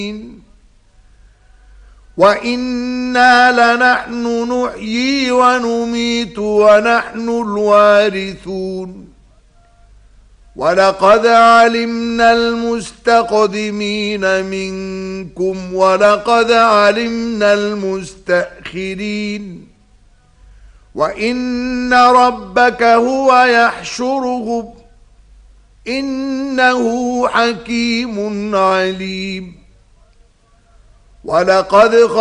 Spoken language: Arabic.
وَإِنَّا لَنَحْنُ نُحْيِي وَنُمِيتُ وَنَحْنُ الْوَارِثُونَ وَلَقَدْ عَلِمْنَا الْمُسْتَقْدِمِينَ مِنكُمْ وَلَقَدْ عَلِمْنَا الْمُسْتَأْخِرِينَ وَإِنَّ رَبَّكَ هُوَ يَحْشُرُهُمْ إِنَّهُ حَكِيمٌ عَلِيمٌ. وَلَقَدْ